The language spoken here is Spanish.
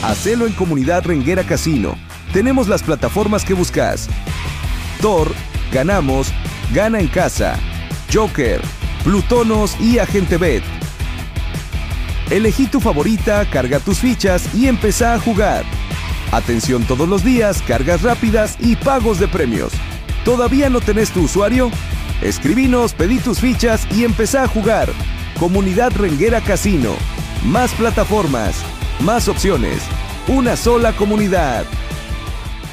Hacelo en Comunidad Renguera Casino. Tenemos las plataformas que buscas: Tor, Ganamos, Gana en Casa, Joker, Plutonos y Agente Bet. Elegí tu favorita, carga tus fichas y empezá a jugar. Atención todos los días, cargas rápidas y pagos de premios. ¿Todavía no tenés tu usuario? Escribinos, pedí tus fichas y empezá a jugar. Comunidad Renguera Casino. Más plataformas, más opciones. Una sola comunidad.